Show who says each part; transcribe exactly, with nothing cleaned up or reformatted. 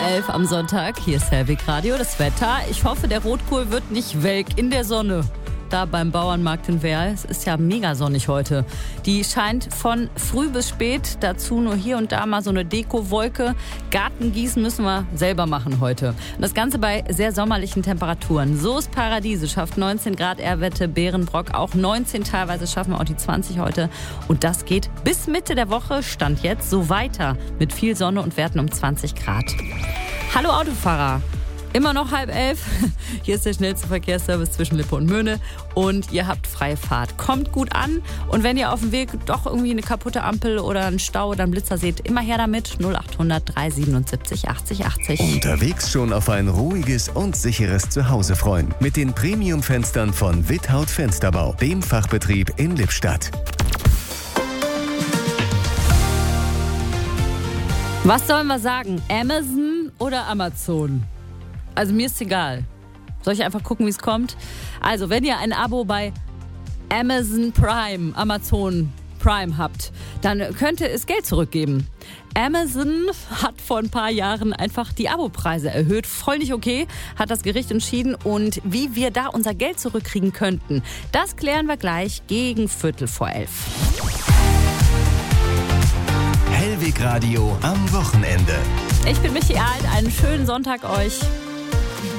Speaker 1: elf am Sonntag. Hier ist Hellwig Radio, das Wetter. Ich hoffe, der Rotkohl wird nicht welk in der Sonne. Da beim Bauernmarkt in Werl. Es ist ja mega sonnig heute. Die scheint von früh bis spät. Dazu nur hier und da mal so eine Dekowolke. Gartengießen müssen wir selber machen heute. Und das Ganze bei sehr sommerlichen Temperaturen. So ist Paradiese. Schafft neunzehn Grad Erwette, Bärenbrock auch neunzehn. Teilweise schaffen wir auch die zwanzig heute. Und das geht bis Mitte der Woche, Stand jetzt, so weiter. Mit viel Sonne und Werten um zwanzig Grad. Hallo Autofahrer. Immer noch halb elf. Hier ist der schnellste Verkehrsservice zwischen Lippe und Möhne. Und ihr habt freie Fahrt. Kommt gut an. Und wenn ihr auf dem Weg doch irgendwie eine kaputte Ampel oder einen Stau oder einen Blitzer seht, immer her damit. null acht hundert drei siebenundsiebzig achtzig achtzig.
Speaker 2: Unterwegs schon auf ein ruhiges und sicheres Zuhause freuen. Mit den Premium-Fenstern von Without Fensterbau. Dem Fachbetrieb in Lippstadt.
Speaker 1: Was sollen wir sagen? Amazon oder Amazon? Also mir ist egal. Soll ich einfach gucken, wie es kommt? Also, wenn ihr ein Abo bei Amazon Prime, Amazon Prime habt, dann könnte es Geld zurückgeben. Amazon hat vor ein paar Jahren einfach die Abopreise erhöht. Voll nicht okay, hat das Gericht entschieden. Und wie wir da unser Geld zurückkriegen könnten, das klären wir gleich gegen Viertel vor elf.
Speaker 2: Hellwig Radio am Wochenende.
Speaker 1: Ich bin Michi Alt, einen schönen Sonntag euch.